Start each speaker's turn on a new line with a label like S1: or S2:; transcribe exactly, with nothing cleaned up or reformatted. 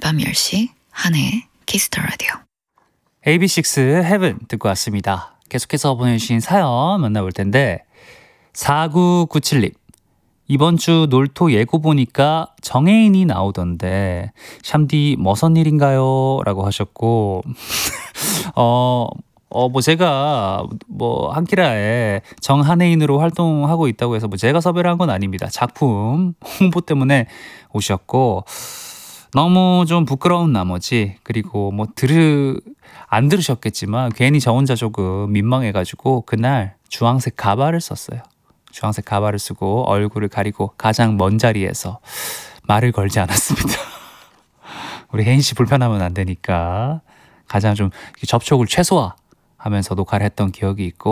S1: 밤 열 시 한혜의 키스 더 라디오.
S2: 에이비식스 Heaven 듣고 왔습니다. 계속해서 보내주신 사연 만나볼 텐데 사구구칠 님 이번 주 놀토 예고 보니까 정혜인이 나오던데 샴디 머선 일인가요? 라고 하셨고 어, 어, 뭐 제가 뭐 한키라에 정한혜인으로 활동하고 있다고 해서 뭐 제가 섭외를 한 건 아닙니다. 작품 홍보 때문에 오셨고 너무 좀 부끄러운 나머지 그리고 뭐 들으 안 들으셨겠지만 괜히 저 혼자 조금 민망해가지고 그날 주황색 가발을 썼어요. 주황색 가발을 쓰고 얼굴을 가리고 가장 먼 자리에서 말을 걸지 않았습니다. 우리 혜인 씨 불편하면 안 되니까 가장 좀 접촉을 최소화하면서 녹화를 했던 기억이 있고